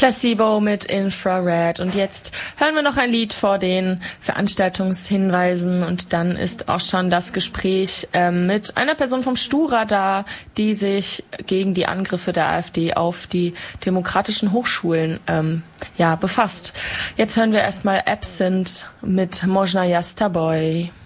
Placebo mit Infrared. Und jetzt hören wir noch ein Lied vor den Veranstaltungshinweisen und dann ist auch schon das Gespräch mit einer Person vom Stura da, die sich gegen die Angriffe der AfD auf die demokratischen Hochschulen befasst. Jetzt hören wir erstmal Absent mit Można ja z tobой.